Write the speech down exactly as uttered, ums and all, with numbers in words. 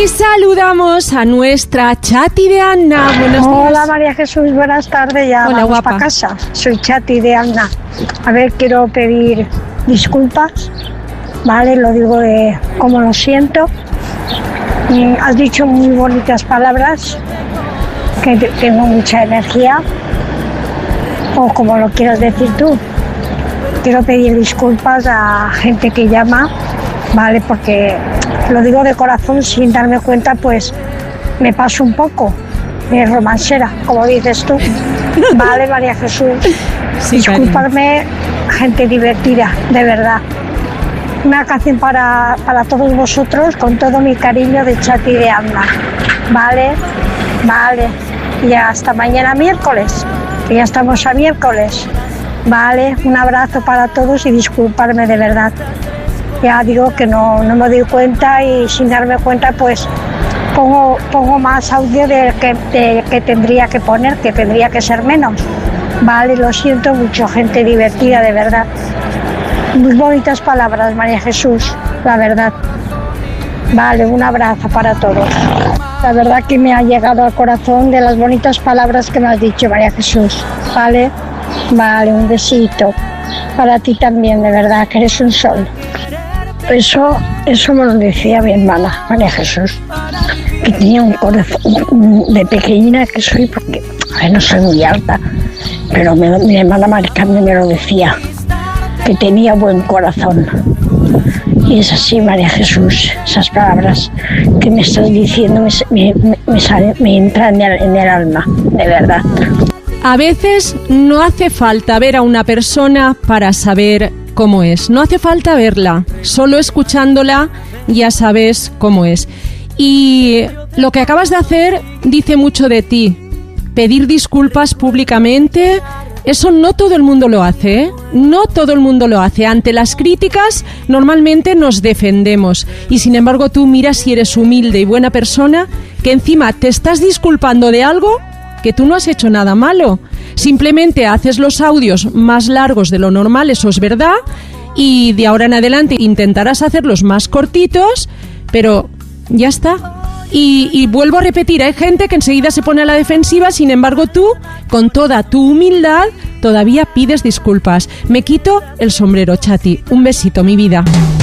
Y saludamos a nuestra Chati de Anna. Buenos Hola días. María Jesús, buenas tardes. Ya Hola, vamos guapa. para casa. Soy Chati de Anna. A ver, quiero pedir disculpas, ¿vale? Lo digo de cómo lo siento. Mm, Has dicho muy bonitas palabras, que te- tengo mucha energía, o como lo quieras decir tú. Quiero pedir disculpas a gente que llama, ¿vale? Porque lo digo de corazón sin darme cuenta, pues me paso un poco de romancera, como dices tú. Vale, María Jesús. Sí, Disculparme, gente divertida, de verdad. Una canción para, para todos vosotros, con todo mi cariño de Chati de Anda. Vale, vale. Y hasta mañana miércoles, que ya estamos a miércoles. Vale, un abrazo para todos y disculparme de verdad. Ya digo que no, no me doy cuenta y sin darme cuenta pues pongo, pongo más audio del que, de- que tendría que poner, que tendría que ser menos. Vale, lo siento mucho, gente divertida, de verdad. Muy bonitas palabras, María Jesús, la verdad. Vale, un abrazo para todos. La verdad que me ha llegado al corazón de las bonitas palabras que me has dicho, María Jesús. Vale, vale, un besito. Para ti también, de verdad, que eres un sol. Eso, eso me lo decía mi hermana, María Jesús, que tenía un corazón de pequeñina que soy, porque a ver, no soy muy alta, pero me- mi hermana Mari Carmen me lo decía, que tenía buen corazón. Y es así, María Jesús, esas palabras que me estás diciendo me, me, me, me salen- me entran en el, en el alma, de verdad. A veces no hace falta ver a una persona para saber cómo es. No hace falta verla. Solo escuchándola ya sabes cómo es. Y lo que acabas de hacer dice mucho de ti. Pedir disculpas públicamente, eso no todo el mundo lo hace, ¿eh? No todo el mundo lo hace. Ante las críticas normalmente nos defendemos. Y sin embargo tú miras si eres humilde y buena persona, que encima te estás disculpando de algo que tú no has hecho nada malo. Simplemente haces los audios más largos de lo normal, eso es verdad, y de ahora en adelante intentarás hacerlos más cortitos, pero ya está. Y, y vuelvo a repetir, hay gente que enseguida se pone a la defensiva, sin embargo tú, con toda tu humildad, todavía pides disculpas. Me quito el sombrero, Chati. Un besito, mi vida.